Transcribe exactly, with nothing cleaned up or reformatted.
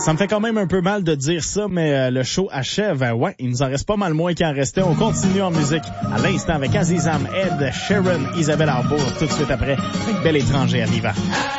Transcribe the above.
Ça me fait quand même un peu mal de dire ça, mais euh, le show achève. Euh, ouais, il nous en reste pas mal moins qu'il en restait. On continue en musique à l'instant avec Azizam, Ed Sheeran, Isabelle Arbour, tout de suite après, avec Bel Étranger à vivant.